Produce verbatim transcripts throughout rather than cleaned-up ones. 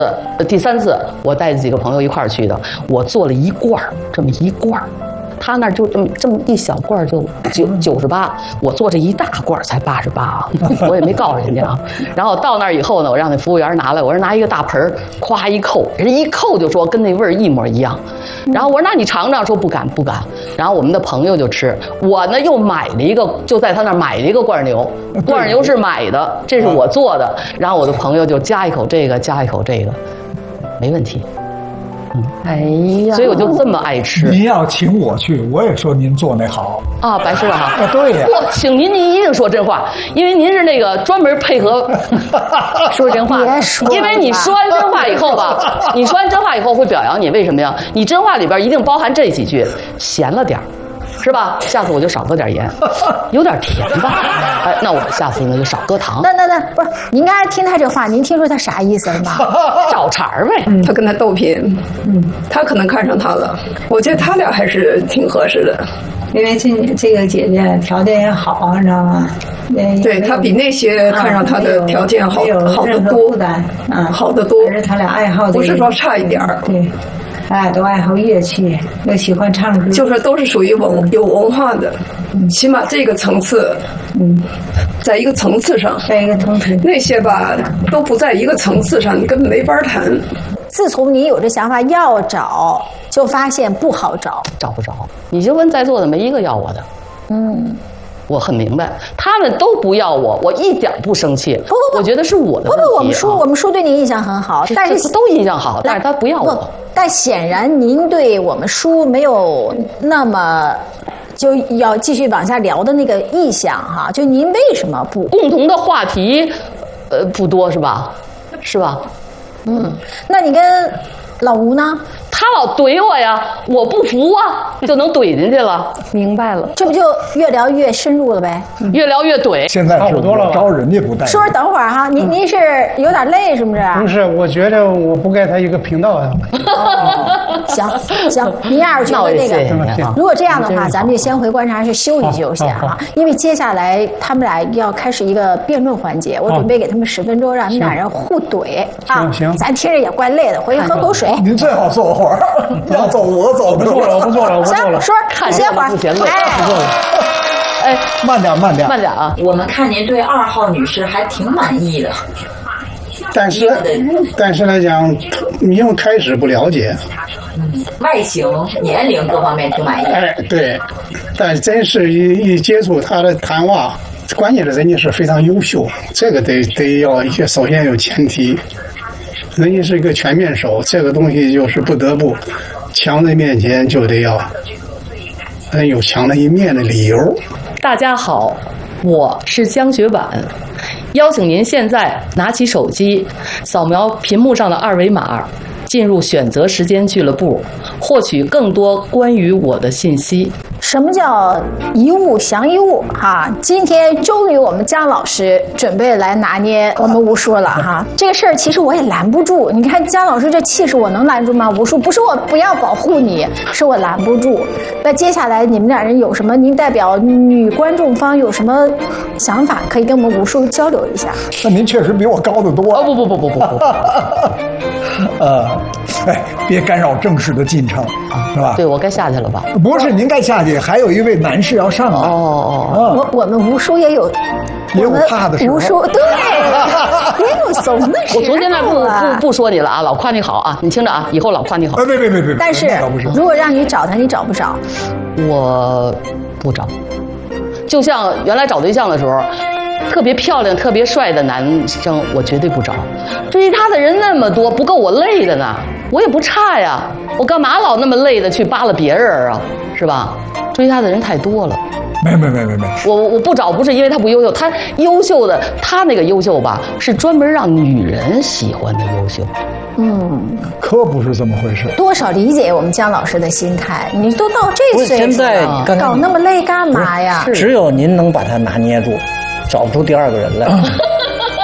呃，第三次我带几个朋友一块儿去的，我做了一罐儿，这么一罐儿。他那儿就这么这么一小罐就九九十八，我做这一大罐才八十八啊，我也没告诉人家啊。然后到那儿以后呢，我让那服务员拿来，我说拿一个大盆儿，咵一扣，人家一扣就说跟那味儿一模一样。然后我说那你尝尝，说不敢不敢。然后我们的朋友就吃，我呢又买了一个，就在他那儿买了一个罐牛，罐牛是买的，这是我做的。然后我的朋友就夹一口这个，夹一口这个，没问题。嗯， 哎呀， 所以我就这么爱吃。 您要请我去，我也说您做那好啊，白师傅哈。 啊，对呀。 我请您，您一定说真话，因为您是那个专门配合说真话。 别说了， 因为你说完真话以后吧，你说完真话以后会表扬你，为什么呀？你真话里边一定包含这几句，咸了点儿。是吧？下次我就少搁点盐，有点甜吧？哎，那我下次呢就少搁糖。 那那那不是，您刚才听他这话，您听出他啥意思了吗？ 找茬儿呗。 嗯，他跟他斗贫，嗯，他可能看上他了。我觉得他俩还是挺合适的， 因为这这个姐姐条件也好，你知道吗？ 对他比那些看上他的条件好好得多，嗯，好得多。 而且他俩爱好不是说差一点儿， 对。哎，都爱好乐器，又喜欢唱歌， 就是都是属于文有文化的，嗯、起码这个层次，嗯，在一个层次上， 在一个层次， 那些吧都不在一个层次上，你根本没法谈。 自从你有这想法要找，就发现不好找， 找不着。你就问在座的，没一个要我的， 嗯。 我很明白，他们都不要我，我一点不生气。 不不不， 我觉得是我的问题。 不不，我们叔，我们叔对你印象很好，但是都印象好，但是他不要我。 但显然您对我们叔没有那么就要继续往下聊的那个意向哈。就您为什么不？ 共同的话题，呃，不多是吧？是吧？ 嗯，那你跟老吴呢？ 他老怼我呀，我不服啊，就能怼进去了。 明白了，这不就越聊越深入了呗？ 越聊越怼。 现在是我招人家不带。 叔，等会儿哈，您您是有点累是不是？ 不是，我觉得我不在他一个频道上。 哦，行行，您要是觉得这个，如果这样的话，咱们就先回观察室休息休息啊，因为接下来他们俩要开始一个辩论环节，我准备给他们十分钟，让他们俩人互怼啊。 行， 咱听着也怪累的，回去喝口水。 您最好坐会儿。要走我走， 不做了，我不做了，我不做了。 行，说看歇会儿， 哎，不做了。哎， 慢点，慢点， 慢点啊！ 我们看您对二号女士还挺满意的， 但是，但是来讲，因为开始不了解， 嗯，外形、年龄各方面挺满意。 哎，对，但真是一一接触她的谈话，关键是人家是非常优秀，这个得得要首先有前提。人家是一个全面手，这个东西就是不得不强人面前就得要很有强的一面的理由。 大家好，我是江雪婉，邀请您现在拿起手机，扫描屏幕上的二维码，进入选择时间俱乐部，获取更多关于我的信息。 什么叫一物降一物哈？今天终于我们姜老师准备来拿捏我们吴叔了哈。这个事儿其实我也拦不住，你看姜老师这气势，我能拦住吗？吴叔不是我不要保护你，是我拦不住。那接下来你们两人有什么？您代表女观众方有什么想法，可以跟我们吴叔交流一下。 那您确实比我高得多。 哦不不不不不不。 呃，哎，别干扰正式的进程，是吧？ 对，我该下去了吧？ 不是，您该下去，还有一位男士要上来。 哦哦哦，我我们吴叔也有， 也有怕的时候。 吴叔对，也有怂的时候。 我从现在不不不说你了啊，老夸你好啊，你听着啊，以后老夸你好。 别别别别别！ 但是如果让你找他，你找不找？ 我不找。就像原来找对象的时候。特别漂亮、特别帅的男生，我绝对不找。追他的人那么多，不够我累的呢。我也不差呀，我干嘛老那么累的去扒拉别人啊？是吧？追他的人太多了。 没没没没没。 我我不找，不是因为他不优秀，他优秀的，他那个优秀吧，是专门让女人喜欢的优秀。 嗯， 可不是这么回事。 多少理解我们姜老师的心态，你都到这岁数了，搞那么累干嘛呀？ 只有您能把他拿捏住。找不出第二个人来，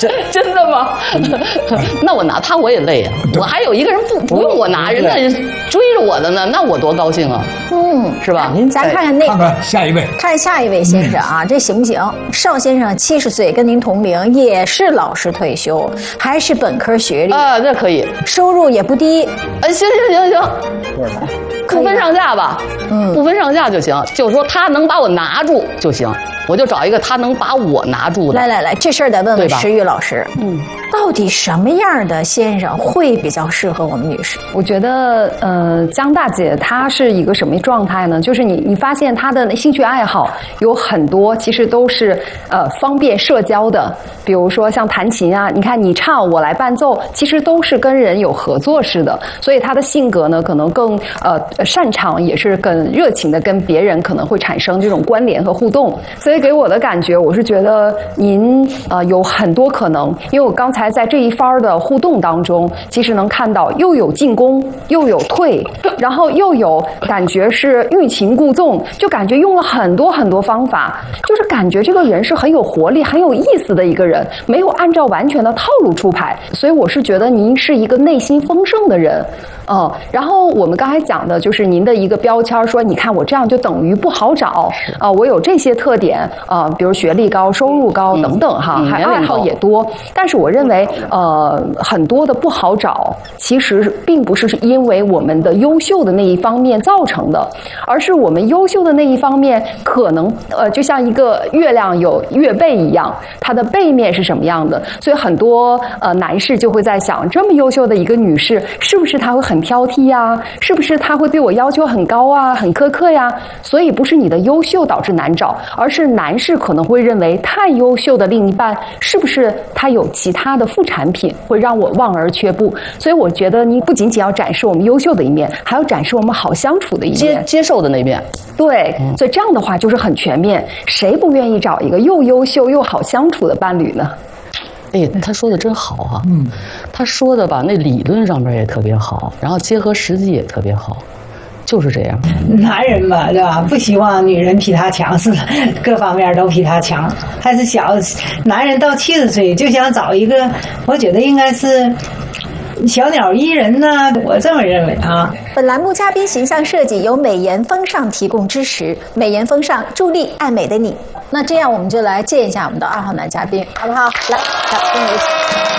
真真的吗？那我拿他我也累啊，我还有一个人不不用我拿，人家追着我的呢，那我多高兴啊！ 嗯， 是吧？ 您咱看看那看看下一位， 看下一位先生啊，这行不行？邵先生七十岁，跟您同龄，也是老师退休，还是本科学历啊，这可以， 收入也不低。 哎，行行行行，不分上下吧，嗯，不分上下就行，就是说他能把我拿住就行，我就找一个他能把我拿住的。 来来来，这事儿得问问石玉老师，嗯，到底什么样的先生会比较适合我们女士？ 我觉得，呃，江大姐她是一个什么状态呢？就是你你发现她的兴趣爱好有很多，其实都是呃方便社交的，比如说像弹琴啊，你看你唱我来伴奏，其实都是跟人有合作式的，所以她的性格呢，可能更呃擅长，也是更热情的跟别人可能会产生这种关联和互动。所以给我的感觉，我是觉得您呃有很多可能，因为我刚才在这一番的互动当中，其实能看到又有进攻，又有退，然后又有感觉是欲擒故纵，就感觉用了很多很多方法，就是感觉这个人是很有活力、很有意思的一个人，没有按照完全的套路出牌。所以我是觉得您是一个内心丰盛的人。嗯，然后我们刚才讲的就是您的一个标签，说你看我这样就等于不好找啊、呃，我有这些特点啊、呃，比如学历高、收入高等等哈， 嗯、 还爱好也多。但是我认为，呃，很多的不好找，其实并不是因为我们的优秀的那一方面造成的，而是我们优秀的那一方面可能呃，就像一个月亮有月背一样，它的背面是什么样的。所以很多呃男士就会在想，这么优秀的一个女士，是不是她会很很挑剔呀，是不是他会对我要求很高啊，很苛刻呀？所以不是你的优秀导致难找，而是男士可能会认为太优秀的另一半是不是他有其他的副产品会让我望而却步？所以我觉得你不仅仅要展示我们优秀的一面，还要展示我们好相处的一面， 接接受的那面。 对，所以这样的话就是很全面。谁不愿意找一个又优秀又好相处的伴侣呢？ 哎，他说的真好啊！嗯，他说的吧，那理论上面也特别好，然后结合实际也特别好，就是这样。 男人嘛，对吧？不希望女人比他强，是各方面都比他强。还是小男人到七十岁就想找一个，我觉得应该是小鸟依人呢，我这么认为啊。 本栏目嘉宾形象设计由美颜风尚提供支持，美颜风尚助力爱美的你。那这样我们就来见一下我们的二号男嘉宾，好不好？来，来，跟我一起。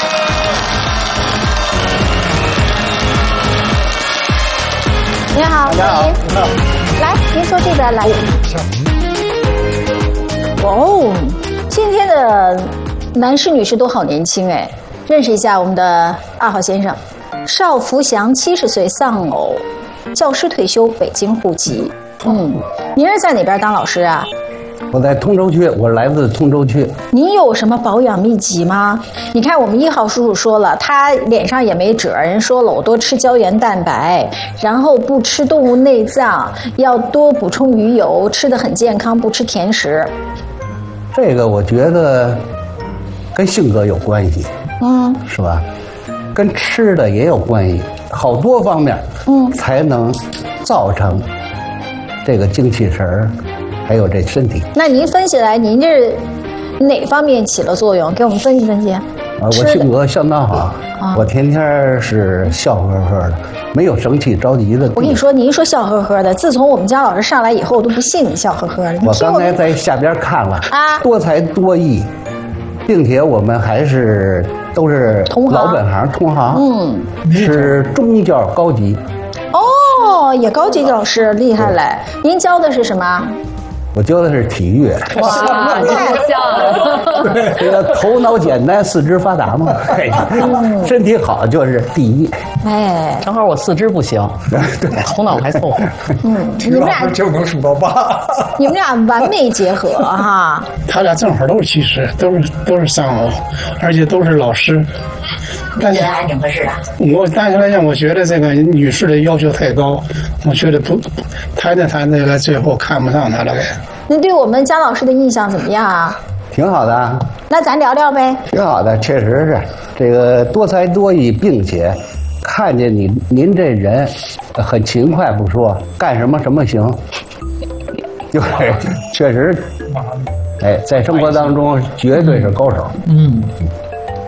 你好，欢迎。来，您坐这边来。哦，今天的男士女士都好年轻哎，认识一下我们的二号先生，邵福祥，七十岁，丧偶，教师退休，北京户籍。嗯，您是在哪边当老师啊？ 我在通州区，我来自通州区。 您有什么保养秘籍吗？你看我们一号叔叔说了，他脸上也没褶，人说了，我多吃胶原蛋白，然后不吃动物内脏，要多补充鱼油，吃得很健康，不吃甜食。 这个我觉得跟性格有关系， 嗯， 是吧？跟吃的也有关系，好多方面，嗯，才能造成这个精气神儿。还有这身体， 那您分析来，您这哪方面起了作用？给我们分析分析。啊， 我性格相当好，啊、我天天是笑呵呵的，没有生气着急的。 我跟你说，您说笑呵呵的，自从我们家老师上来以后，我都不信你笑呵呵的。 我刚才在下边看了啊，多才多艺，并且我们还是都是老本行同行，嗯，是中教高级。 哦，也高级老师厉害嘞！您教的是什么？ 我教的是体育。 哇，太像了！ 这个头脑简单，四肢发达嘛，身体好就是第一。 哎， 正好我四肢不行，对，头脑还凑合。 嗯，你们俩就能数到八。 你们俩完美结合哈。 他俩正好都是七十，都是都是丧偶，而且都是老师。 但是还挺合适的。 我但是来讲，我觉得这个女士的要求太高，我觉得不谈着谈着，最后看不上他了。 您对我们姜老师的印象怎么样啊？ 挺好的。 那咱聊聊呗。 挺好的，确实是这个多才多艺，并且看见你您这人很勤快不说，干什么什么行，就是确实，哎，在生活当中绝对是高手。嗯。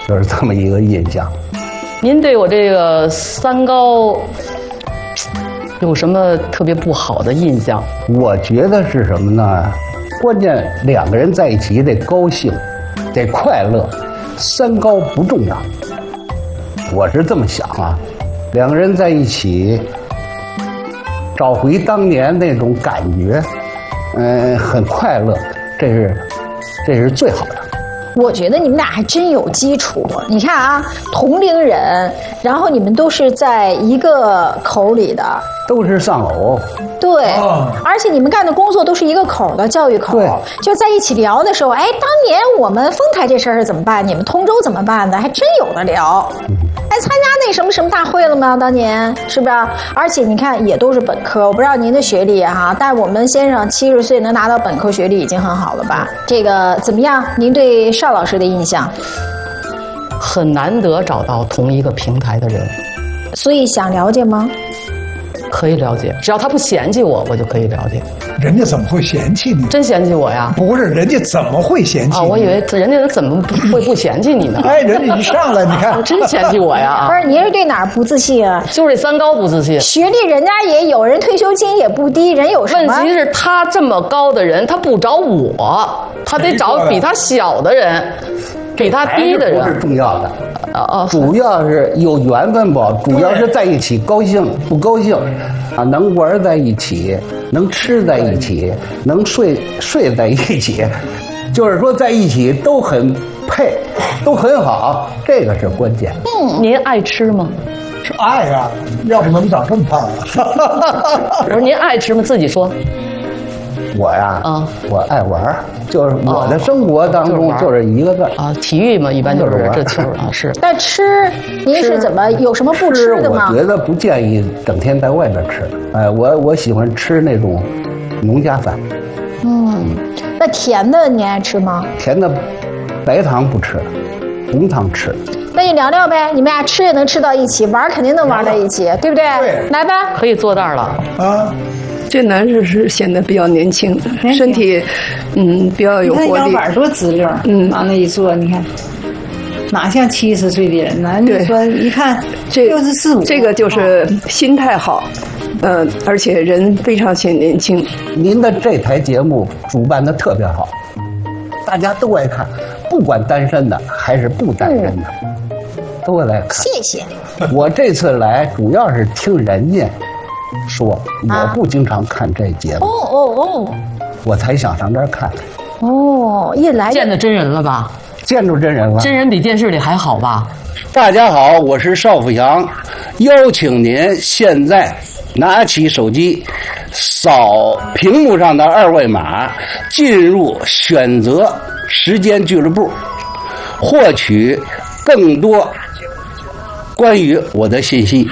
就是这么一个印象。 您对我这个三高有什么特别不好的印象？ 我觉得是什么呢？关键两个人在一起得高兴，得快乐，三高不重要。我是这么想啊，两个人在一起，找回当年那种感觉，嗯、呃，很快乐，这是这是最好的。 我觉得你们俩还真有基础。你看啊，同龄人，然后你们都是在一个口里的， 都是丧偶。 对，哦、而且你们干的工作都是一个口的教育口，就在一起聊的时候，哎，当年我们丰台这事儿是怎么办？你们通州怎么办的？还真有的聊。哎，参加那什么什么大会了吗？当年是不是？而且你看，也都是本科。我不知道您的学历哈、啊，但是我们先生七十岁能拿到本科学历已经很好了吧？这个怎么样？您对邵老师的印象？ 很难得找到同一个平台的人， 所以想了解吗？ 可以了解，只要他不嫌弃我，我就可以了解。 人家怎么会嫌弃你？ 真嫌弃我呀？ 不是，人家怎么会嫌弃你？ 啊，我以为人家怎么会不嫌弃你呢？ 哎，人家一上来，你看， 真嫌弃我呀？ 不是，您是对哪儿不自信啊？ 就是这三高不自信。 学历人家也有，人退休金也不低，人有什么？ 问题是他这么高的人，他不找我，他得找比他小的人，比他低的人。 不是重要的。 哦， 主要是有缘分吧，主要是在一起高兴不高兴啊，能玩在一起，能吃在一起，能睡睡在一起，就是说在一起都很配，都很好，这个是关键。 嗯，您爱吃吗？ 是爱啊，要不能长这么胖啊。 我说您爱吃吗？自己说。 我呀，啊，我爱玩，就是我的生活当中就是一个字啊，体育嘛，一般就是这球啊，是。 但吃，您是怎么有什么不吃的吗？ 我觉得不建议整天在外边吃，哎，我我喜欢吃那种农家饭。 嗯，那甜的你爱吃吗？ 甜的，白糖不吃，红糖吃。 那你聊聊呗，你们俩吃也能吃到一起，玩肯定能玩在一起，对不对？ 对， 来吧， 可以坐那儿了啊。 这男士是显得比较年轻，身体嗯比较有活力。 你看腰板多直溜，嗯，往那一坐，你看哪像七十岁的人呢？你说一看这六十四五， 这个就是心态好，嗯、呃，而且人非常显年轻。 您的这台节目主办的特别好，大家都爱看，不管单身的还是不单身的，嗯、都来看。 谢谢。 我这次来主要是听人家说，我不经常看这节目， 哦哦哦， 我才想上这儿看。 哦，一来见到真人了吧？ 见着真人了， 真人比电视里还好吧？ 大家好，我是邵富祥，邀请您现在拿起手机，扫屏幕上的二维码，进入选择时间俱乐部，获取更多关于我的信息。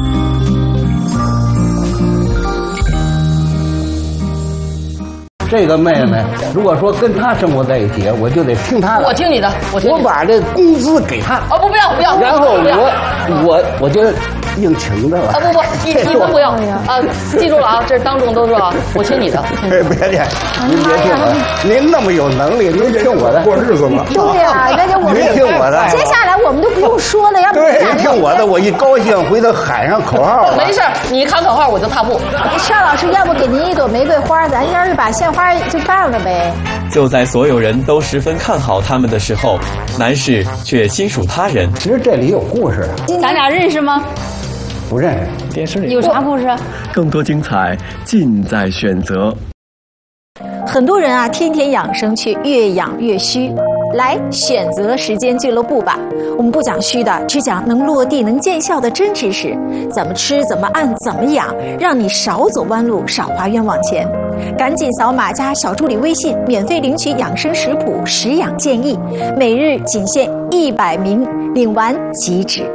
这个妹妹，如果说跟她生活在一起，我就得听她的。 我听你的，我听我把这工资给她。 啊不不要不要。 然后我我我就应情的了。 啊不不，你你们不要啊！记住了啊，这是当众都说啊，我听你的。 别别别，您别听我，您那么有能力，您听我的。 过日子嘛。 对呀，那就我们您听我的。 接下来我们都不用说了，要不对，您听我的，我一高兴回头喊上口号了。 没事，你一喊口号我就踏步。 邵老师，要不给您一朵玫瑰花，咱要是把献花就办了呗。 就在所有人都十分看好他们的时候，男士却亲属他人。 其实这里有故事。 咱俩认识吗？ 不认识。 电视里有啥故事？ 更多精彩尽在选择。 很多人啊，天天养生却越养越虚。来选择时间俱乐部吧，我们不讲虚的，只讲能落地能见效的真知识。怎么吃，怎么按，怎么养，让你少走弯路，少花冤枉钱。赶紧扫码加小助理微信，免费领取养生食谱、食养建议，每日仅限一百名，领完即止。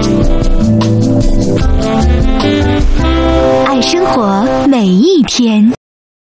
爱生活每一天。